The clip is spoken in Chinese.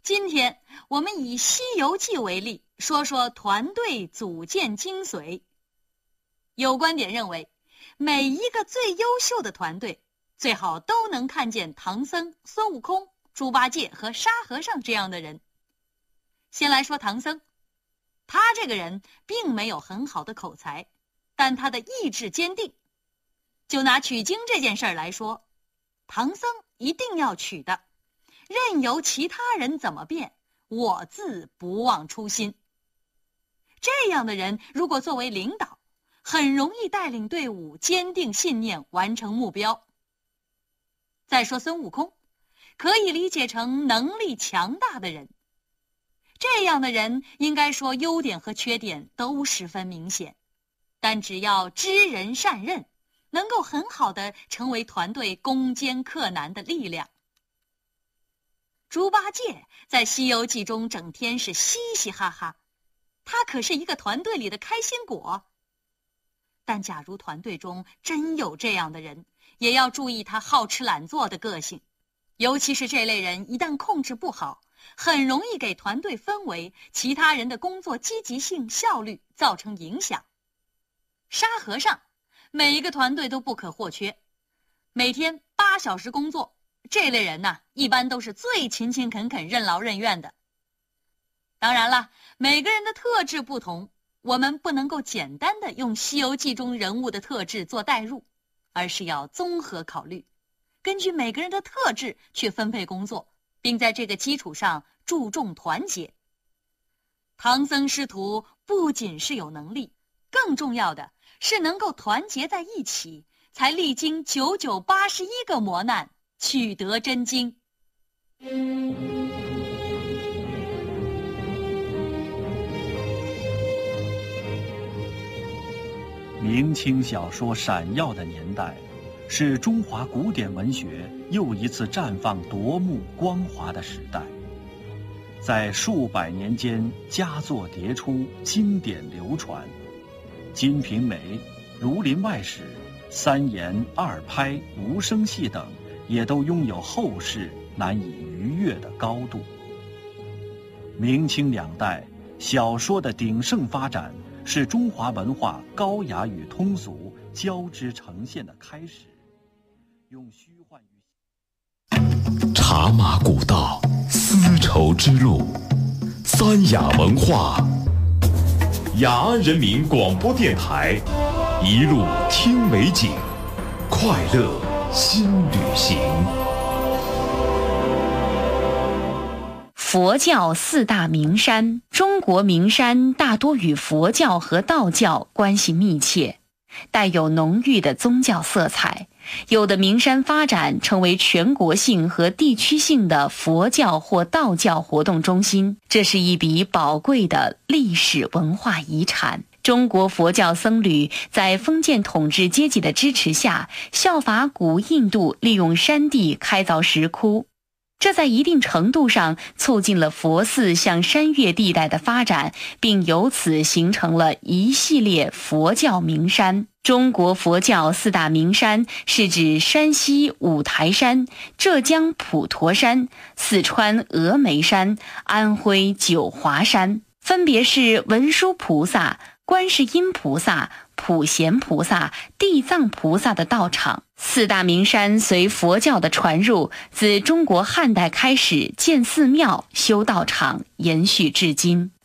今天我们以《西游记》为例，说说团队组建精髓。有观点认为，每一个最优秀的团队，最好都能看见唐僧、孙悟空、猪八戒和沙和尚这样的人。先来说唐僧，他这个人并没有很好的口才，但他的意志坚定。就拿取经这件事儿来说，唐僧一定要取的，任由其他人怎么变，我自不忘初心。这样的人如果作为领导，很容易带领队伍坚定信念，完成目标。再说孙悟空，可以理解成能力强大的人。这样的人应该说优点和缺点都十分明显，但只要知人善任，能够很好的成为团队攻坚克难的力量。猪八戒在《西游记》中整天是嘻嘻哈哈，他可是一个团队里的开心果。但假如团队中真有这样的人，也要注意他好吃懒做的个性，尤其是这类人一旦控制不好，很容易给团队氛围、其他人的工作积极性、效率造成影响。沙和尚每一个团队都不可或缺，每天8小时工作，这类人呢，一般都是最勤勤恳恳、任劳任怨的。当然了，每个人的特质不同，我们不能够简单的用《西游记》中人物的特质做代入，而是要综合考虑，根据每个人的特质去分配工作，并在这个基础上注重团结。唐僧师徒不仅是有能力，更重要的是能够团结在一起，才历经981个磨难，取得真经。 明清小说闪耀的年代，是中华古典文学又一次绽放夺目光华的时代。在数百年间，佳作迭出，经典流传，《金瓶梅》《儒林外史》《三言二拍》《无声戏》等，也都拥有后世难以逾越的高度。明清两代小说的鼎盛发展，是中华文化高雅与通俗交织呈现的开始。用虚幻与茶马古道，丝绸之路，三雅文化，雅安人民广播电台，一路听美景，快乐新旅行。 佛教4大名山，中国名山大多与佛教和道教关系密切，带有浓郁的宗教色彩。有的名山发展成为全国性和地区性的佛教或道教活动中心，这是一笔宝贵的历史文化遗产。中国佛教僧侣在封建统治阶级的支持下，效法古印度，利用山地开凿石窟，这在一定程度上促进了佛寺向山岳地带的发展，并由此形成了一系列佛教名山。中国佛教4大名山是指山西五台山、浙江普陀山、四川峨眉山、安徽九华山，分别是文殊菩萨、观世音菩萨、普贤菩萨、地藏菩萨的道场。4大名山随佛教的传入，自中国汉代开始建寺庙、修道场，延续至今。